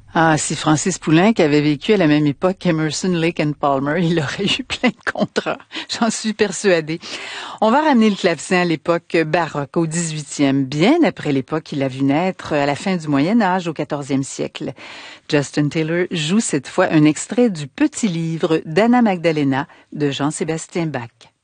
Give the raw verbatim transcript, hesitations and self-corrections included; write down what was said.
Ah, si Francis Poulenc avait vécu à la même époque qu'Emerson, Lake and Palmer, il aurait eu plein de contrats. J'en suis persuadée. On va ramener le clavecin à l'époque baroque, au dix-huitième, bien après l'époque qu'il a vu naître à la fin du Moyen Âge, au quatorzième siècle. Justin Taylor joue cette fois un extrait du Petit livre d'Anna Magdalena de Jean-Sébastien Bach.